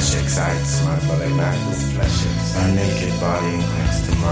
flesh excites my belly max. Flesh excites. Her naked body next to mine.